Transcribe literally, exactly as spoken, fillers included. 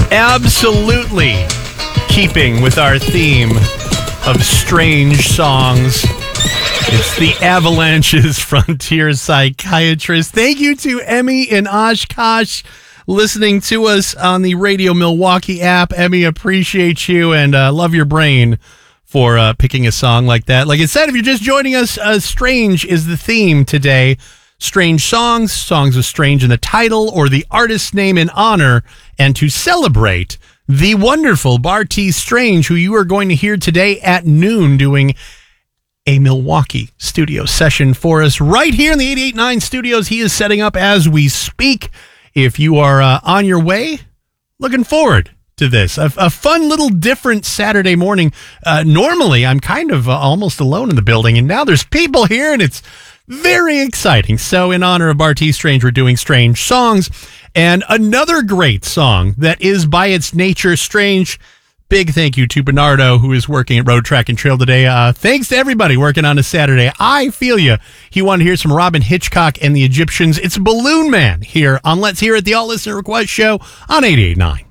Absolutely keeping with our theme of strange songs. It's the Avalanche's Frontier Psychiatrist. Thank you to Emmy in Oshkosh listening to us on the Radio Milwaukee app. Emmy, appreciate you and uh, love your brain for uh, picking a song like that. Like I said, if you're just joining us, uh, Strange is the theme today. Strange songs, songs with strange in the title or the artist's name in honor, and to celebrate the wonderful Bartees Strange, who you are going to hear today at noon doing a Milwaukee studio session for us right here in the eighty-eight point nine studios. He is setting up as we speak. If you are uh, on your way, looking forward to this. A, a fun little different Saturday morning. Uh, normally, I'm kind of uh, almost alone in the building, and now there's people here, and it's very exciting. So in honor of Bartees Strange, we're doing strange songs. And another great song that is by its nature strange. Big thank you to Bernardo, who is working at Road Track and Trail today. Uh, thanks to everybody working on a Saturday. I feel you. He wanted to hear some Robin Hitchcock and the Egyptians. It's Balloon Man here on Let's Hear It, the All Listener Request Show on eighty-eight point nine.